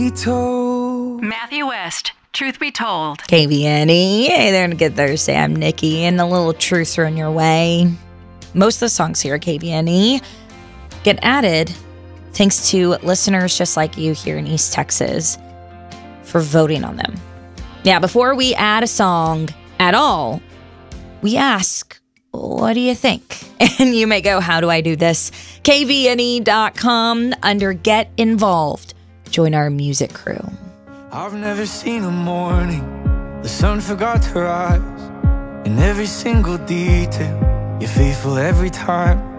Matthew West, Truth Be Told. KVNE. Hey there, Good Thursday. I'm Nikki, and a little truth thrown your way. Most of the songs here at KVNE get added thanks to listeners just like you here in East Texas for voting on them. Now, before we add a song at all, we ask, what do you think? And you may go, how do I do this? KVNE.com under Get Involved. Join our music crew. I've never seen a morning the sun forgot to rise. In every single detail, you're faithful every time.